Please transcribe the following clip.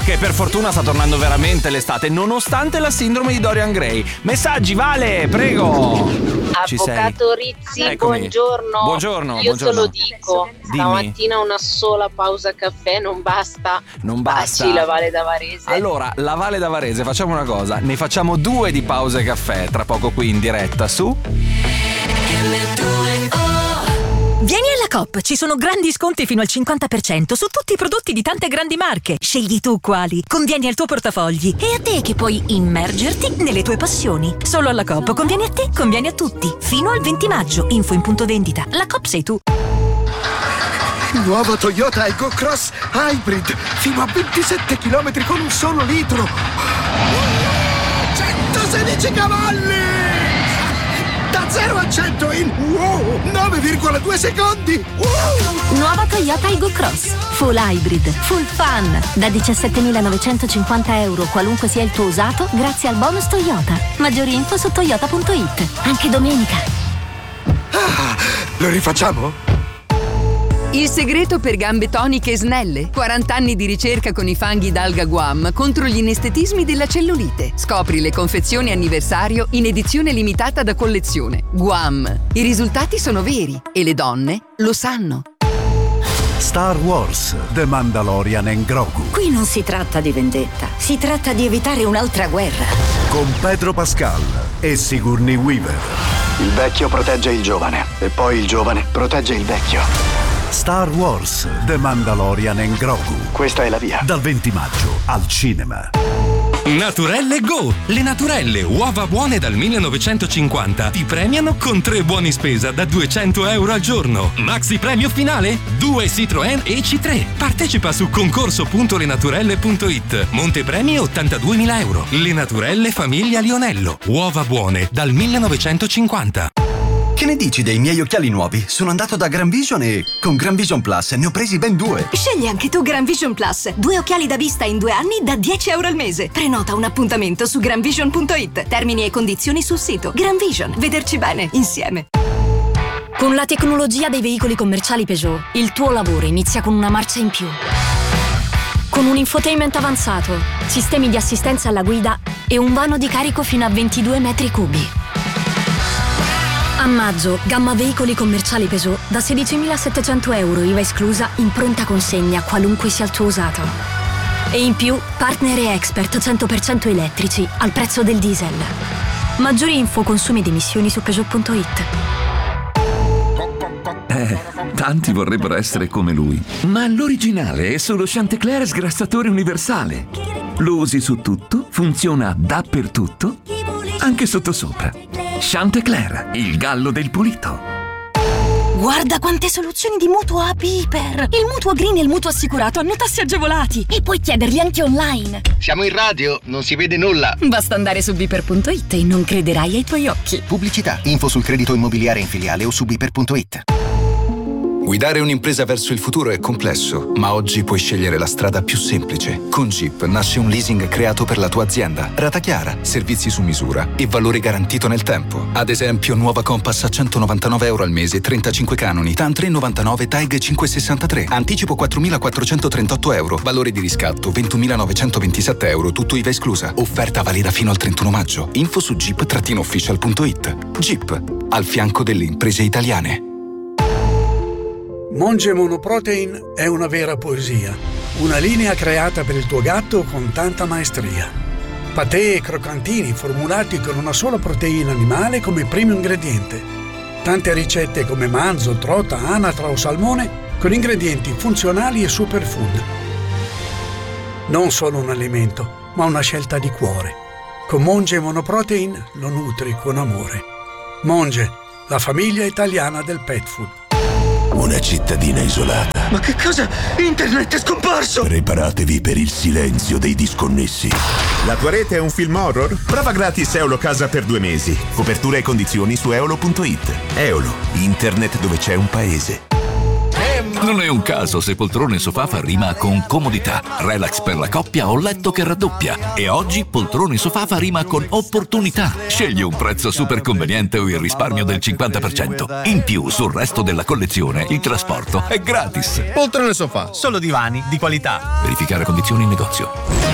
che per fortuna sta tornando veramente l'estate, nonostante la sindrome di Dorian Gray. Messaggi, Vale, prego. Avvocato Rizzi, Eccomi. Buongiorno. Buongiorno. Io te lo dico, Dimmi. stamattina una sola pausa caffè non basta. Non basta. Baci la Valle d'Avarese. Allora, la Valle d'Avarese, facciamo una cosa, ne facciamo 2 di pause caffè tra poco qui in diretta su. Vieni alla Coop, ci sono grandi sconti fino al 50% su tutti i prodotti di tante grandi marche. Scegli tu quali, convieni al tuo portafogli e a te che puoi immergerti nelle tue passioni. Solo alla Coop conviene a te, conviene a tutti. Fino al 20 maggio, info in punto vendita. La Coop sei tu. Nuovo Toyota Aygo Cross Hybrid, fino a 27 km con un solo litro. 116 cavalli! Da 0 a 100 in 9,2 secondi! Nuova Toyota Aygo Cross, full hybrid, full fun. Da 17.950 euro, qualunque sia il tuo usato, grazie al bonus Toyota. Maggiori info su toyota.it, anche domenica. Lo rifacciamo? Il segreto per gambe toniche e snelle. 40 anni di ricerca con i fanghi d'alga Guam contro gli inestetismi della cellulite. Scopri le confezioni anniversario in edizione limitata da collezione. Guam. I risultati sono veri e le donne lo sanno. Star Wars, The Mandalorian and Grogu. Qui non si tratta di vendetta, si tratta di evitare un'altra guerra. Con Pedro Pascal e Sigourney Weaver. Il vecchio protegge il giovane e poi il giovane protegge il vecchio. Star Wars, The Mandalorian and Grogu. Questa è la via. Dal 20 maggio al cinema. Naturelle Go! Le naturelle, uova buone dal 1950, ti premiano con 3 buoni spesa da 200 euro al giorno. Maxi premio finale? 2 Citroën EC3. Partecipa su concorso.lenaturelle.it. Montepremi 82.000 euro. Le Naturelle Famiglia Lionello. Uova buone dal 1950. Che ne dici dei miei occhiali nuovi? Sono andato da Gran Vision e con Gran Vision Plus ne ho presi ben 2. Scegli anche tu Gran Vision Plus. 2 occhiali da vista in 2 anni da 10 euro al mese. Prenota un appuntamento su granvision.it. Termini e condizioni sul sito. Gran Vision. Vederci bene insieme. Con la tecnologia dei veicoli commerciali Peugeot, il tuo lavoro inizia con una marcia in più. Con un infotainment avanzato, sistemi di assistenza alla guida e un vano di carico fino a 22 metri cubi. A maggio, gamma veicoli commerciali Peugeot da 16.700 euro IVA esclusa in pronta consegna qualunque sia il tuo usato. E in più, partner e expert 100% elettrici al prezzo del diesel. Maggiori info, consumi ed emissioni su Peugeot.it. Tanti vorrebbero essere come lui, ma l'originale è solo Chantecler sgrassatore universale. Lo usi su tutto, funziona dappertutto, anche sottosopra. Chantecler, il gallo del pulito. Guarda quante soluzioni di mutuo a Piper! Il mutuo green e il mutuo assicurato hanno tassi agevolati e puoi chiederli anche online. Siamo in radio, non si vede nulla. Basta andare su Piper.it e non crederai ai tuoi occhi. Pubblicità, info sul credito immobiliare in filiale o su Piper.it. Guidare un'impresa verso il futuro è complesso, ma oggi puoi scegliere la strada più semplice. Con Jeep nasce un leasing creato per la tua azienda. Rata chiara, servizi su misura e valore garantito nel tempo. Ad esempio, nuova Compass a 199 euro al mese, 35 canoni, TAN 399, TAG 563. Anticipo 4.438 euro, valore di riscatto 21.927 euro, tutto IVA esclusa. Offerta valida fino al 31 maggio. Info su jeep-official.it. Jeep, al fianco delle imprese italiane. Monge Monoprotein è una vera poesia, una linea creata per il tuo gatto con tanta maestria. Patè e croccantini formulati con una sola proteina animale come primo ingrediente. Tante ricette come manzo, trota, anatra o salmone con ingredienti funzionali e superfood. Non solo un alimento, ma una scelta di cuore. Con Monge Monoprotein lo nutri con amore. Monge, la famiglia italiana del pet food. Una cittadina isolata. Ma che cosa? Internet è scomparso! Preparatevi per il silenzio dei disconnessi. La tua rete è un film horror? Prova gratis Eolo Casa per 2 mesi. Copertura e condizioni su eolo.it. Eolo, internet dove c'è un paese. Non è un caso se poltrone sofà fa rima con comodità, relax per la coppia o letto che raddoppia. E oggi poltrone sofà fa rima con opportunità. Scegli un prezzo super conveniente o il risparmio del 50%. In più, sul resto della collezione, il trasporto è gratis. Poltrone sofà, solo divani di qualità. Verificare condizioni in negozio.